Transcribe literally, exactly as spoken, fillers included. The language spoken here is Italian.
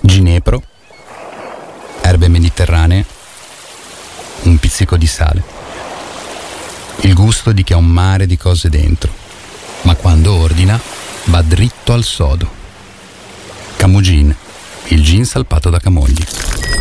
ginepro, erbe mediterranee, un pizzico di sale. Il gusto di chi ha un mare di cose dentro, ma quando ordina va dritto al sodo. Camugin, il gin salpato da Camogli.